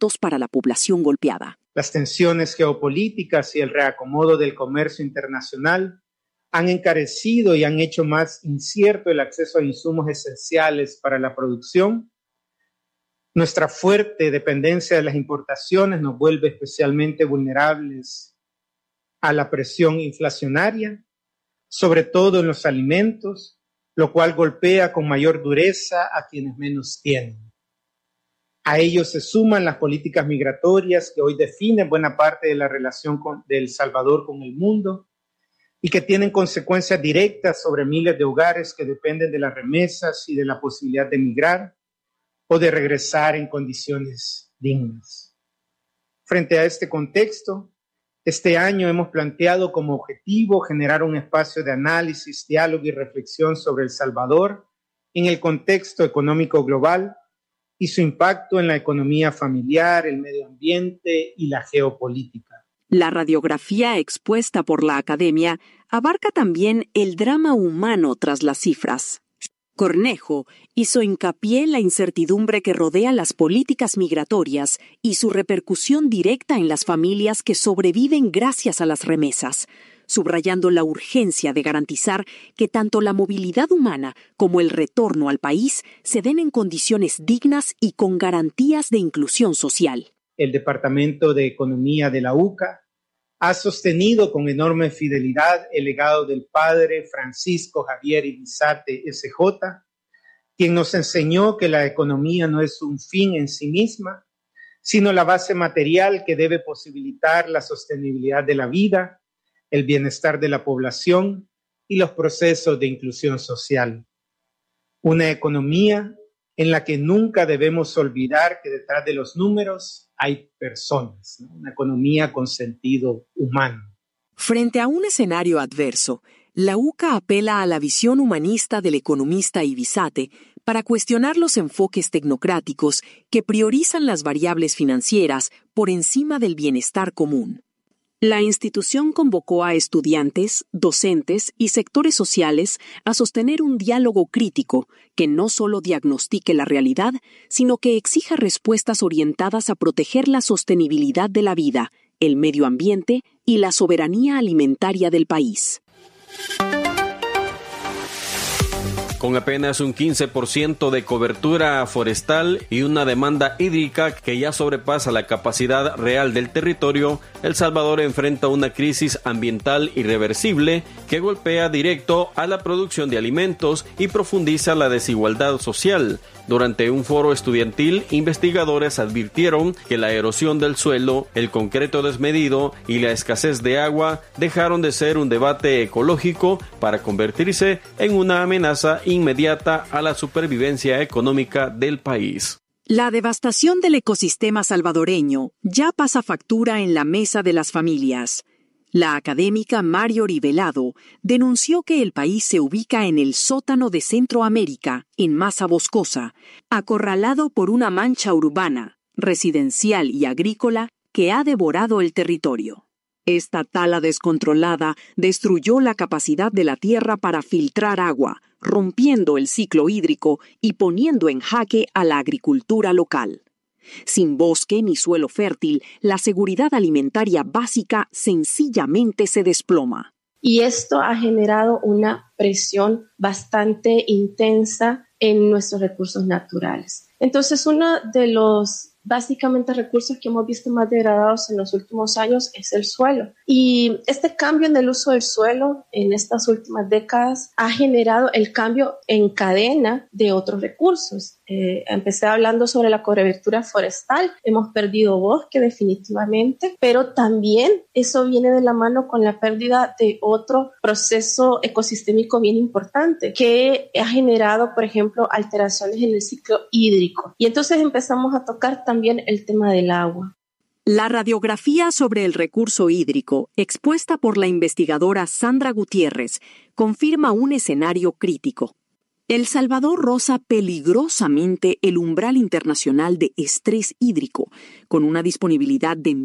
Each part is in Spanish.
alimentos para la población golpeada. Las tensiones geopolíticas y el reacomodo del comercio internacional han encarecido y han hecho más incierto el acceso a insumos esenciales para la producción. Nuestra fuerte dependencia de las importaciones nos vuelve especialmente vulnerables a la presión inflacionaria, sobre todo en los alimentos, lo cual golpea con mayor dureza a quienes menos tienen. A ello se suman las políticas migratorias que hoy definen buena parte de la relación de El Salvador con el mundo y que tienen consecuencias directas sobre miles de hogares que dependen de las remesas y de la posibilidad de emigrar o de regresar en condiciones dignas. Frente a este contexto, este año hemos planteado como objetivo generar un espacio de análisis, diálogo y reflexión sobre El Salvador en el contexto económico global y su impacto en la economía familiar, el medio ambiente y la geopolítica. La radiografía expuesta por la academia abarca también el drama humano tras las cifras. Cornejo hizo hincapié en la incertidumbre que rodea las políticas migratorias y su repercusión directa en las familias que sobreviven gracias a las remesas, subrayando la urgencia de garantizar que tanto la movilidad humana como el retorno al país se den en condiciones dignas y con garantías de inclusión social. El Departamento de Economía de la UCA ha sostenido con enorme fidelidad el legado del padre Francisco Javier Ibizate SJ, quien nos enseñó que la economía no es un fin en sí misma, sino la base material que debe posibilitar la sostenibilidad de la vida, el bienestar de la población y los procesos de inclusión social. Una economía en la que nunca debemos olvidar que detrás de los números hay personas, ¿no? Una economía con sentido humano. Frente a un escenario adverso, la UCA apela a la visión humanista del economista Ibizate para cuestionar los enfoques tecnocráticos que priorizan las variables financieras por encima del bienestar común. La institución convocó a estudiantes, docentes y sectores sociales a sostener un diálogo crítico que no solo diagnostique la realidad, sino que exija respuestas orientadas a proteger la sostenibilidad de la vida, el medio ambiente y la soberanía alimentaria del país. Con apenas un 15% de cobertura forestal y una demanda hídrica que ya sobrepasa la capacidad real del territorio, El Salvador enfrenta una crisis ambiental irreversible que golpea directo a la producción de alimentos y profundiza la desigualdad social. Durante un foro estudiantil, investigadores advirtieron que la erosión del suelo, el concreto desmedido y la escasez de agua dejaron de ser un debate ecológico para convertirse en una amenaza inmediata a la supervivencia económica del país. La devastación del ecosistema salvadoreño ya pasa factura en la mesa de las familias. La académica Marjorie Velado denunció que el país se ubica en el sótano de Centroamérica, en masa boscosa, acorralado por una mancha urbana, residencial y agrícola que ha devorado el territorio. Esta tala descontrolada destruyó la capacidad de la tierra para filtrar agua, rompiendo el ciclo hídrico y poniendo en jaque a la agricultura local. Sin bosque ni suelo fértil, la seguridad alimentaria básica sencillamente se desploma. Y esto ha generado una presión bastante intensa en nuestros recursos naturales. Entonces, uno de los básicamente recursos que hemos visto más degradados en los últimos años es el suelo. Y este cambio en el uso del suelo en estas últimas décadas ha generado el cambio en cadena de otros recursos. Empecé hablando sobre la cobertura forestal. Hemos perdido bosque definitivamente, pero también eso viene de la mano con la pérdida de otro proceso ecosistémico bien importante que ha generado, por ejemplo, alteraciones en el ciclo hídrico. Y entonces empezamos a tocar también el tema del agua. La radiografía sobre el recurso hídrico, expuesta por la investigadora Sandra Gutiérrez, confirma un escenario crítico. El Salvador roza peligrosamente el umbral internacional de estrés hídrico, con una disponibilidad de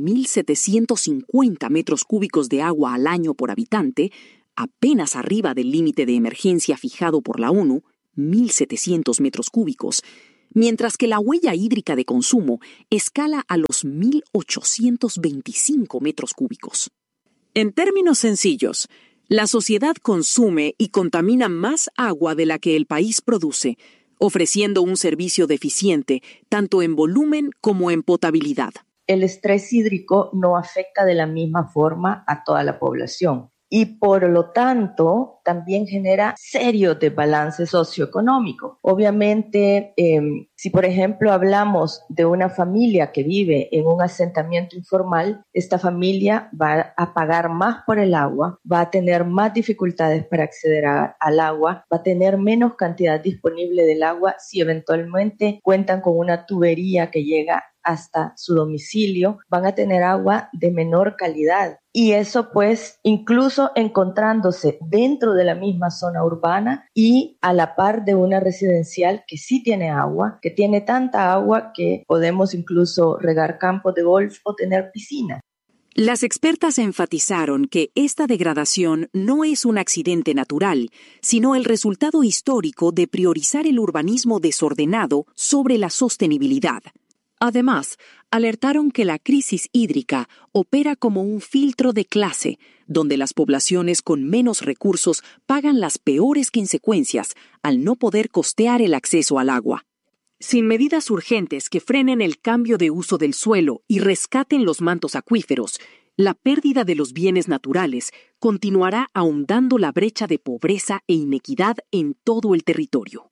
1.750 metros cúbicos de agua al año por habitante, apenas arriba del límite de emergencia fijado por la ONU, 1.700 metros cúbicos, mientras que la huella hídrica de consumo escala a los 1.825 metros cúbicos. En términos sencillos, la sociedad consume y contamina más agua de la que el país produce, ofreciendo un servicio deficiente tanto en volumen como en potabilidad. El estrés hídrico no afecta de la misma forma a toda la población y por lo tanto también genera serios desbalances socioeconómicos. Obviamente, si por ejemplo hablamos de una familia que vive en un asentamiento informal, esta familia va a pagar más por el agua, va a tener más dificultades para acceder al agua, va a tener menos cantidad disponible del agua si eventualmente cuentan con una tubería que llega hasta su domicilio, van a tener agua de menor calidad. Y eso pues incluso encontrándose dentro de la misma zona urbana y a la par de una residencial que sí tiene agua, que tiene tanta agua que podemos incluso regar campos de golf o tener piscina. Las expertas enfatizaron que esta degradación no es un accidente natural, sino el resultado histórico de priorizar el urbanismo desordenado sobre la sostenibilidad. Además, alertaron que la crisis hídrica opera como un filtro de clase, donde las poblaciones con menos recursos pagan las peores consecuencias al no poder costear el acceso al agua. Sin medidas urgentes que frenen el cambio de uso del suelo y rescaten los mantos acuíferos, la pérdida de los bienes naturales continuará ahondando la brecha de pobreza e inequidad en todo el territorio.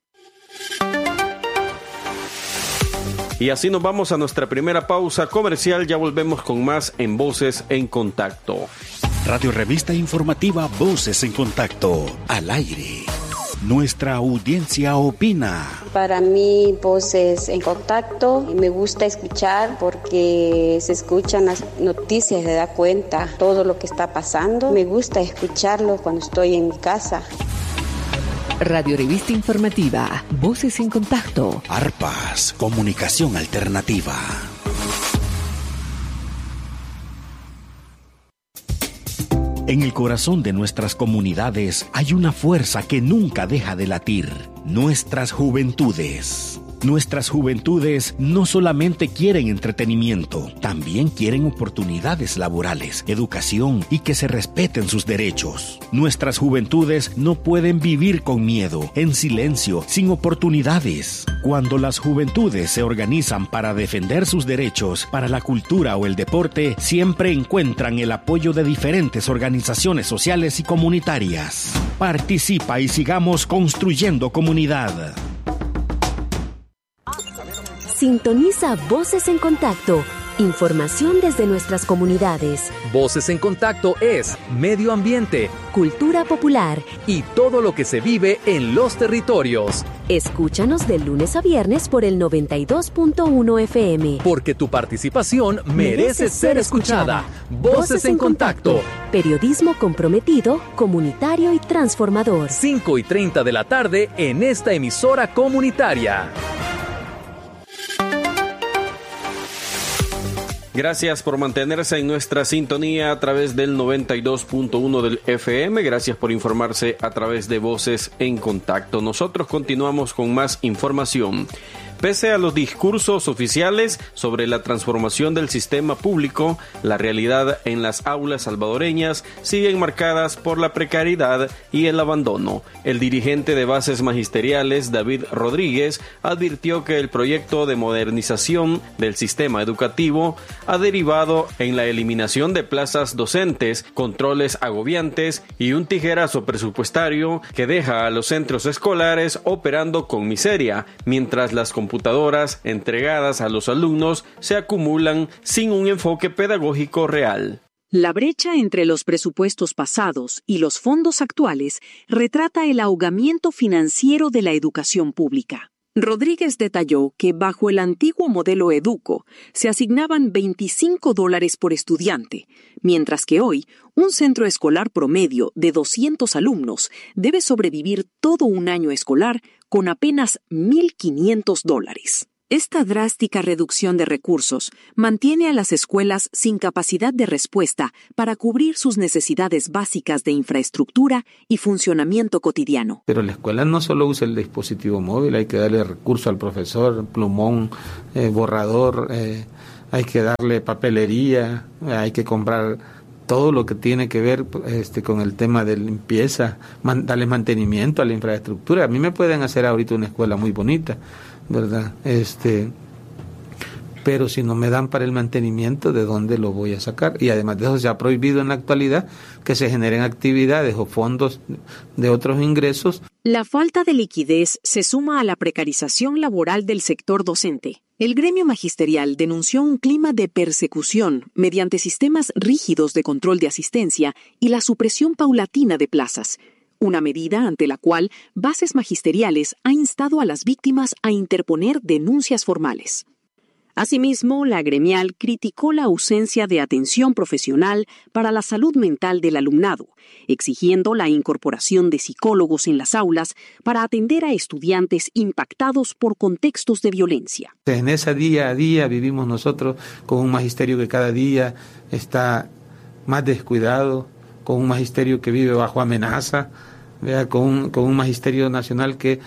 Y así nos vamos a nuestra primera pausa comercial. Ya volvemos con más en Voces en Contacto. Radio Revista Informativa Voces en Contacto, al aire. Nuestra audiencia opina. Para mí, Voces en Contacto, me gusta escuchar porque se escuchan las noticias, se da cuenta todo lo que está pasando. Me gusta escucharlo cuando estoy en mi casa. Radio Revista Informativa, Voces en Contacto. Arpas, comunicación alternativa. En el corazón de nuestras comunidades hay una fuerza que nunca deja de latir: nuestras juventudes. Nuestras juventudes no solamente quieren entretenimiento, también quieren oportunidades laborales, educación y que se respeten sus derechos. Nuestras juventudes no pueden vivir con miedo, en silencio, sin oportunidades. Cuando las juventudes se organizan para defender sus derechos, para la cultura o el deporte, siempre encuentran el apoyo de diferentes organizaciones sociales y comunitarias. Participa y sigamos construyendo comunidad. Sintoniza Voces en Contacto. Información desde nuestras comunidades. Voces en Contacto es medio ambiente, cultura popular y todo lo que se vive en los territorios. Escúchanos de lunes a viernes por el 92.1 FM. Porque tu participación merece ser escuchada. Voces en Contacto. Periodismo comprometido, comunitario y transformador. 5:30 de la tarde en esta emisora comunitaria. Gracias por mantenerse en nuestra sintonía a través del 92.1 del FM. Gracias por informarse a través de Voces en Contacto. Nosotros continuamos con más información. Pese a los discursos oficiales sobre la transformación del sistema público, la realidad en las aulas salvadoreñas siguen marcadas por la precariedad y el abandono. El dirigente de bases magisteriales, David Rodríguez, advirtió que el proyecto de modernización del sistema educativo ha derivado en la eliminación de plazas docentes, controles agobiantes y un tijerazo presupuestario que deja a los centros escolares operando con miseria, mientras las computadoras entregadas a los alumnos se acumulan sin un enfoque pedagógico real. La brecha entre los presupuestos pasados y los fondos actuales retrata el ahogamiento financiero de la educación pública. Rodríguez detalló que bajo el antiguo modelo Educo se asignaban $25 por estudiante, mientras que hoy un centro escolar promedio de 200 alumnos debe sobrevivir todo un año escolar con apenas $1,500. Esta drástica reducción de recursos mantiene a las escuelas sin capacidad de respuesta para cubrir sus necesidades básicas de infraestructura y funcionamiento cotidiano. Pero la escuela no solo usa el dispositivo móvil, hay que darle recurso al profesor, plumón, borrador, hay que darle papelería, hay que comprar todo lo que tiene que ver con el tema de limpieza, darle mantenimiento a la infraestructura. A mí me pueden hacer ahorita una escuela muy bonita, ¿verdad? Pero si no me dan para el mantenimiento, ¿de dónde lo voy a sacar? Y además de eso se ha prohibido en la actualidad que se generen actividades o fondos de otros ingresos. La falta de liquidez se suma a la precarización laboral del sector docente. El gremio magisterial denunció un clima de persecución mediante sistemas rígidos de control de asistencia y la supresión paulatina de plazas, una medida ante la cual Bases Magisteriales ha instado a las víctimas a interponer denuncias formales. Asimismo, la gremial criticó la ausencia de atención profesional para la salud mental del alumnado, exigiendo la incorporación de psicólogos en las aulas para atender a estudiantes impactados por contextos de violencia. En ese día a día vivimos nosotros con un magisterio que cada día está más descuidado, con un magisterio que vive bajo amenaza, con un magisterio nacional que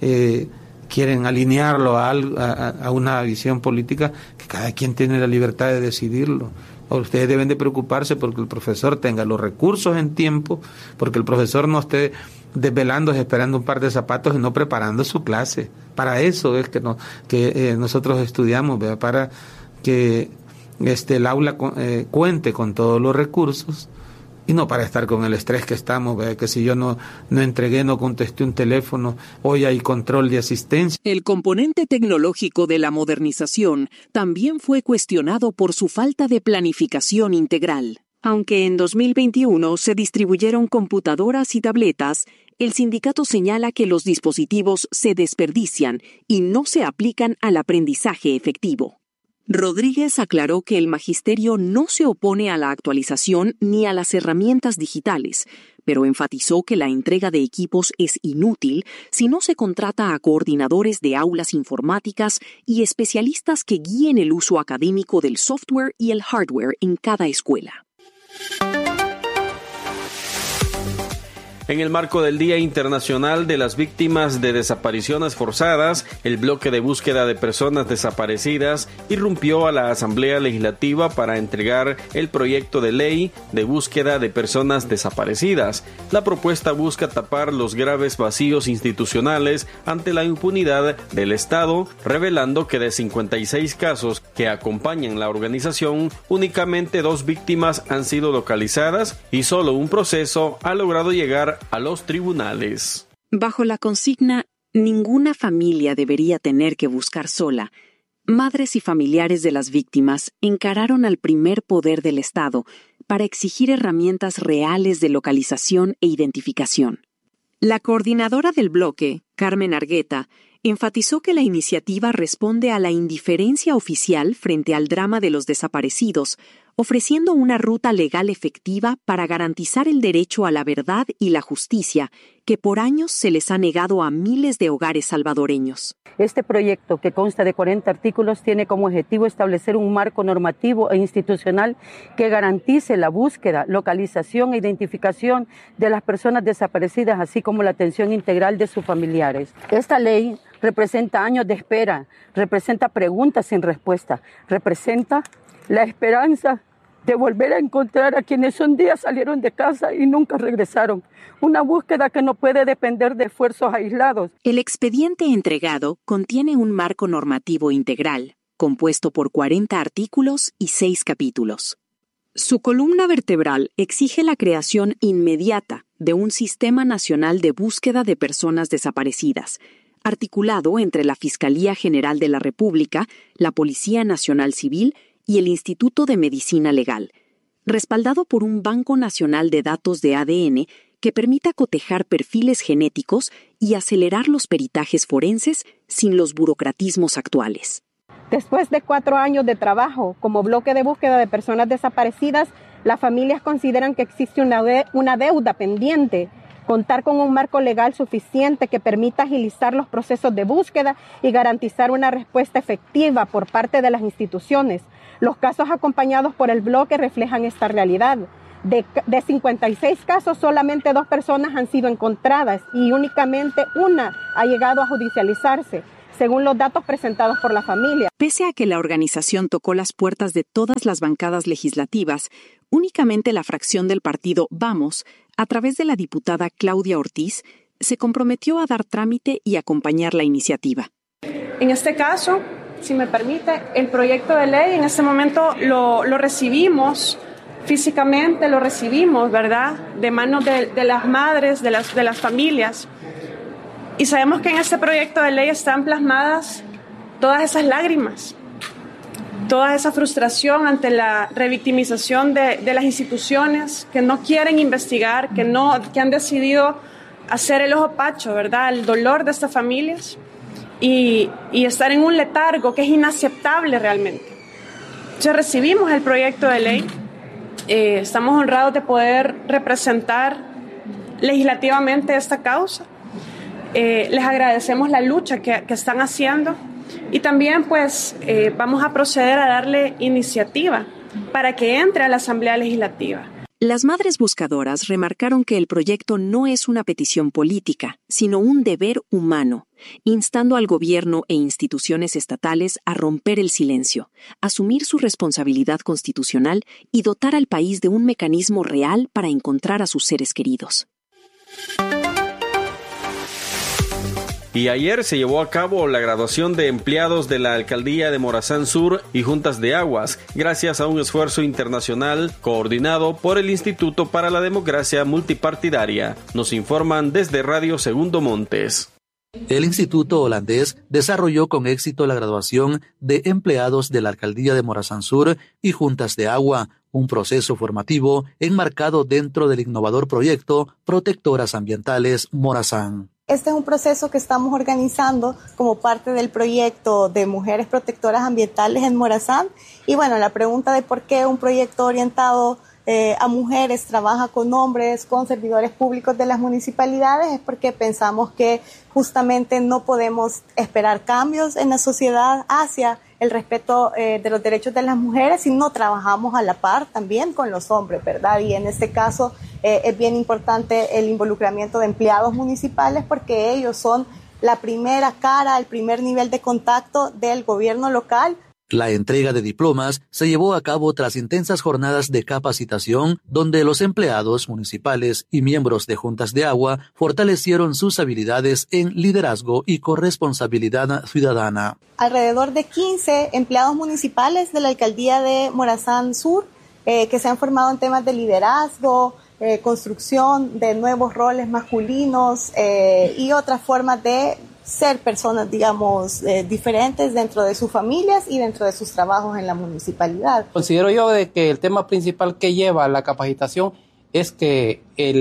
quieren alinearlo a una visión política, que cada quien tiene la libertad de decidirlo. Ustedes deben de preocuparse porque el profesor tenga los recursos en tiempo, porque el profesor no esté desvelándose esperando un par de zapatos y no preparando su clase. Para eso es que nosotros estudiamos, ¿verdad? Para que el aula cuente con todos los recursos y no para estar con el estrés que estamos, ¿verdad? Que si yo no entregué, no contesté un teléfono, hoy hay control de asistencia. El componente tecnológico de la modernización también fue cuestionado por su falta de planificación integral. Aunque en 2021 se distribuyeron computadoras y tabletas, el sindicato señala que los dispositivos se desperdician y no se aplican al aprendizaje efectivo. Rodríguez aclaró que el magisterio no se opone a la actualización ni a las herramientas digitales, pero enfatizó que la entrega de equipos es inútil si no se contrata a coordinadores de aulas informáticas y especialistas que guíen el uso académico del software y el hardware en cada escuela. En el marco del Día Internacional de las Víctimas de Desapariciones Forzadas, el bloque de búsqueda de personas desaparecidas irrumpió a la Asamblea Legislativa para entregar el proyecto de ley de búsqueda de personas desaparecidas. La propuesta busca tapar los graves vacíos institucionales ante la impunidad del Estado, revelando que de 56 casos que acompañan la organización, únicamente 2 víctimas han sido localizadas y solo un proceso ha logrado llegar a los tribunales. Bajo la consigna "Ninguna familia debería tener que buscar sola", madres y familiares de las víctimas encararon al primer poder del Estado para exigir herramientas reales de localización e identificación. La coordinadora del bloque, Carmen Argueta, enfatizó que la iniciativa responde a la indiferencia oficial frente al drama de los desaparecidos, ofreciendo una ruta legal efectiva para garantizar el derecho a la verdad y la justicia que por años se les ha negado a miles de hogares salvadoreños. Este proyecto, que consta de 40 artículos, tiene como objetivo establecer un marco normativo e institucional que garantice la búsqueda, localización e identificación de las personas desaparecidas, así como la atención integral de sus familiares. Esta ley representa años de espera, representa preguntas sin respuesta, representa la esperanza de volver a encontrar a quienes un día salieron de casa y nunca regresaron. Una búsqueda que no puede depender de esfuerzos aislados. El expediente entregado contiene un marco normativo integral, compuesto por 40 artículos y 6 capítulos. Su columna vertebral exige la creación inmediata de un Sistema Nacional de Búsqueda de Personas Desaparecidas, articulado entre la Fiscalía General de la República, la Policía Nacional Civil y el Instituto de Medicina Legal, respaldado por un Banco Nacional de Datos de ADN que permita cotejar perfiles genéticos y acelerar los peritajes forenses sin los burocratismos actuales. Después de 4 años de trabajo como bloque de búsqueda de personas desaparecidas, las familias consideran que existe una deuda pendiente contar con un marco legal suficiente que permita agilizar los procesos de búsqueda y garantizar una respuesta efectiva por parte de las instituciones. Los casos acompañados por el bloque reflejan esta realidad. De 56 casos, solamente 2 personas han sido encontradas y únicamente una ha llegado a judicializarse, según los datos presentados por la familia. Pese a que la organización tocó las puertas de todas las bancadas legislativas, únicamente la fracción del partido Vamos, a través de la diputada Claudia Ortiz, se comprometió a dar trámite y acompañar la iniciativa. En este caso, si me permite, el proyecto de ley en este momento lo recibimos físicamente, lo recibimos, ¿verdad?, de manos de las madres, de las familias. Y sabemos que en este proyecto de ley están plasmadas todas esas lágrimas, toda esa frustración ante la revictimización de las instituciones que no quieren investigar, que han decidido hacer el ojo pacho, ¿verdad?, el dolor de estas familias y estar en un letargo que es inaceptable realmente. Entonces recibimos el proyecto de ley. Estamos honrados de poder representar legislativamente esta causa. Les agradecemos la lucha que están haciendo y también pues vamos a proceder a darle iniciativa para que entre a la Asamblea Legislativa. Las madres buscadoras remarcaron que el proyecto no es una petición política, sino un deber humano, instando al gobierno e instituciones estatales a romper el silencio, asumir su responsabilidad constitucional y dotar al país de un mecanismo real para encontrar a sus seres queridos. Y ayer se llevó a cabo la graduación de empleados de la Alcaldía de Morazán Sur y Juntas de Aguas, gracias a un esfuerzo internacional coordinado por el Instituto para la Democracia Multipartidaria. Nos informan desde Radio Segundo Montes. El Instituto Holandés desarrolló con éxito la graduación de empleados de la Alcaldía de Morazán Sur y Juntas de Agua, un proceso formativo enmarcado dentro del innovador proyecto Protectoras Ambientales Morazán. Este es un proceso que estamos organizando como parte del proyecto de Mujeres Protectoras Ambientales en Morazán. Y bueno, la pregunta de por qué un proyecto orientado a mujeres trabaja con hombres, con servidores públicos de las municipalidades, es porque pensamos que justamente no podemos esperar cambios en la sociedad hacia el respeto de los derechos de las mujeres si no trabajamos a la par también con los hombres, ¿verdad? Y en este caso es bien importante el involucramiento de empleados municipales porque ellos son la primera cara, el primer nivel de contacto del gobierno local. La entrega de diplomas se llevó a cabo tras intensas jornadas de capacitación donde los empleados municipales y miembros de juntas de agua fortalecieron sus habilidades en liderazgo y corresponsabilidad ciudadana. Alrededor de 15 empleados municipales de la Alcaldía de Morazán Sur que se han formado en temas de liderazgo, construcción de nuevos roles masculinos y otras formas de ser personas, digamos, diferentes dentro de sus familias y dentro de sus trabajos en la municipalidad. Considero yo de que el tema principal que lleva la capacitación es que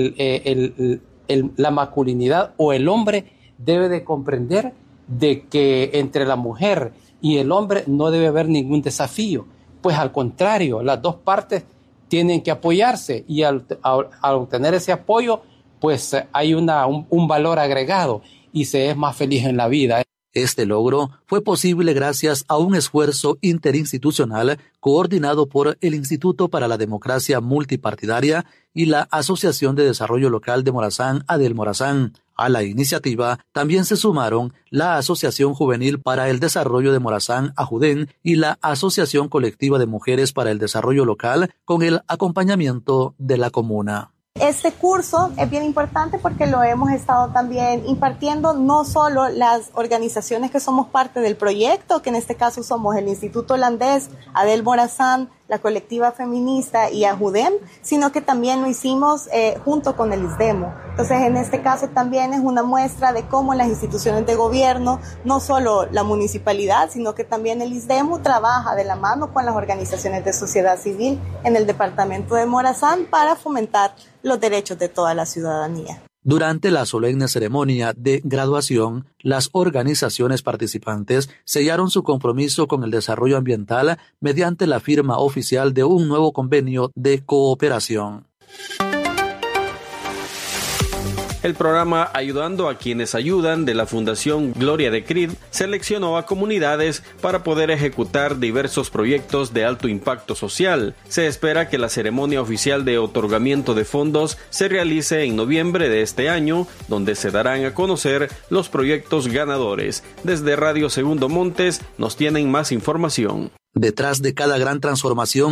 la masculinidad o el hombre debe de comprender de que entre la mujer y el hombre no debe haber ningún desafío, pues al contrario, las dos partes tienen que apoyarse y al obtener ese apoyo, pues hay un valor agregado y se es más feliz en la vida. Este logro fue posible gracias a un esfuerzo interinstitucional coordinado por el Instituto para la Democracia Multipartidaria y la Asociación de Desarrollo Local de Morazán, ADEL Morazán. A la iniciativa también se sumaron la Asociación Juvenil para el Desarrollo de Morazán, AJUDEN, y la Asociación Colectiva de Mujeres para el Desarrollo Local con el acompañamiento de la comuna. Este curso es bien importante porque lo hemos estado también impartiendo no solo las organizaciones que somos parte del proyecto, que en este caso somos el Instituto Holandés, ADEL Morazán, la Colectiva Feminista y AJUDEM, sino que también lo hicimos junto con el ISDEMO. Entonces, en este caso también es una muestra de cómo las instituciones de gobierno, no solo la municipalidad, sino que también el ISDEMO trabaja de la mano con las organizaciones de sociedad civil en el departamento de Morazán para fomentar los derechos de toda la ciudadanía. Durante la solemne ceremonia de graduación, las organizaciones participantes sellaron su compromiso con el desarrollo ambiental mediante la firma oficial de un nuevo convenio de cooperación. El programa Ayudando a quienes ayudan de la Fundación Gloria de Creed seleccionó a comunidades para poder ejecutar diversos proyectos de alto impacto social. Se espera que la ceremonia oficial de otorgamiento de fondos se realice en noviembre de este año, donde se darán a conocer los proyectos ganadores. Desde Radio Segundo Montes nos tienen más información. Detrás de cada gran transformación